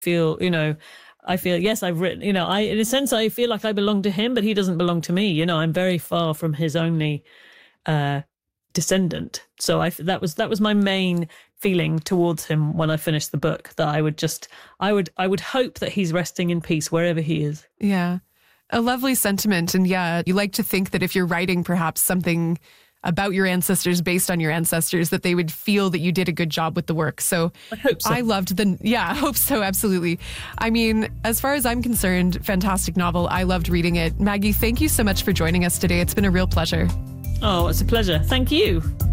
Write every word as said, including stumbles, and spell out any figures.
feel, you know, I feel, yes, I've written, you know, I, in a sense, I feel like I belong to him, but he doesn't belong to me. You know, I'm very far from his only uh, descendant. So I, that was, that was my main feeling towards him when I finished the book, that I would just, I would, I would hope that he's resting in peace wherever he is. Yeah. A lovely sentiment. And yeah, you like to think that if you're writing perhaps something about your ancestors based on your ancestors, that they would feel that you did a good job with the work. So I hope so. I loved the, yeah, I hope so. Absolutely. I mean, as far as I'm concerned, fantastic novel. I loved reading it. Maggie, thank you so much for joining us today. It's been a real pleasure. Oh, it's a pleasure. Thank you.